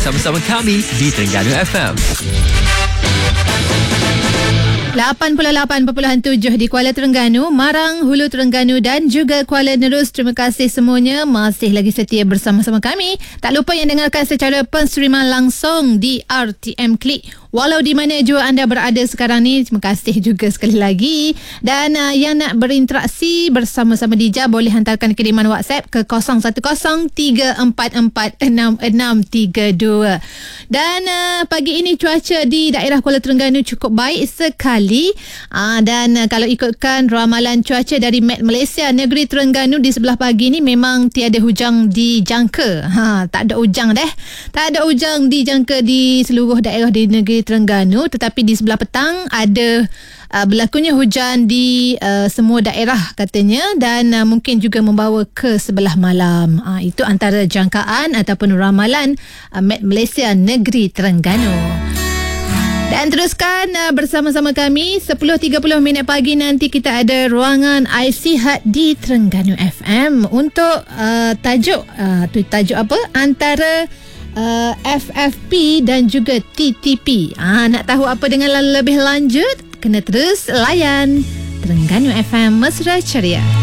bersama-sama kami di Terengganu FM. 88.7 di Kuala Terengganu, Marang, Hulu Terengganu dan juga Kuala Nerus. Terima kasih semuanya masih lagi setia bersama-sama kami. Tak lupa yang dengarkan secara penstreaman langsung di RTM Klik. Walau di mana jua anda berada sekarang ni, terima kasih juga sekali lagi. Dan yang nak berinteraksi bersama-sama Dija boleh hantarkan kiriman WhatsApp ke 0103456632. Dan pagi ini cuaca di daerah Kuala Terengganu cukup baik sekali. Dan kalau ikutkan ramalan cuaca dari Met Malaysia, negeri Terengganu di sebelah pagi ni memang tiada hujang dijangka. Tak ada hujang dah. Tak ada hujang dijangka di seluruh daerah di negeri Terengganu, tetapi di sebelah petang ada berlakunya hujan di semua daerah katanya, dan mungkin juga membawa ke sebelah malam. Itu antara jangkaan ataupun ramalan Met Malaysia negeri Terengganu. Dan teruskan bersama-sama kami 10.30 minit pagi nanti kita ada ruangan iSihat di Terengganu FM untuk tajuk apa antara FFP dan juga TTP. Nak tahu apa dengan lebih lanjut? Kena terus layan Terengganu FM Mesra Ceria.